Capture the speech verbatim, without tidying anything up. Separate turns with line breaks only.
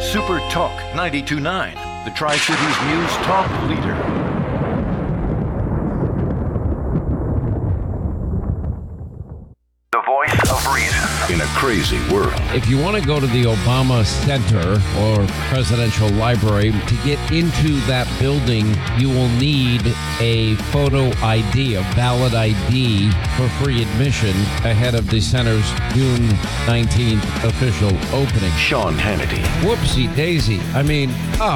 Super Talk ninety-two point nine, the Tri-Cities News Talk leader. The voice of reason in a crazy world.
If you want to go to the Obama Center or Presidential Library, to get into that building, you will need a photo I D, a valid I D for free admission ahead of the center's June nineteenth official opening.
Sean Hannity.
Whoopsie daisy. I mean, oh.